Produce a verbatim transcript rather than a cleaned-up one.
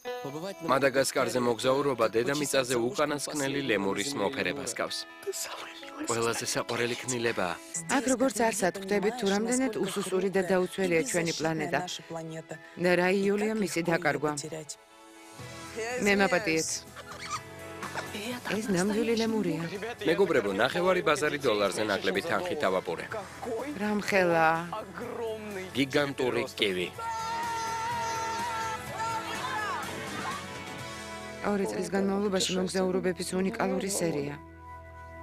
მადაგასკარზე მოგზაურობა დედამიწაზე უკანასკნელი ლემურის მოფერებას გავს. ყველაზე საყვარელი ქმნილებაა. აქ როგორც არსად ხვდებით, თუ რამდენად უსუსური და დაუცველია ჩვენი პლანეტა. და რა იულია მისი დაკარგვა. მე მაპატიეთ. ეს ნამდვილი ლემურია. მეგობრებო, ნახევარი ბაზარი დოლარზე ნაკლები თანხით ავაპურე. რამხელა. გიგანტური კივი. ორი წლის განმავლობაში მოგზაურობების უნიკალური სერია.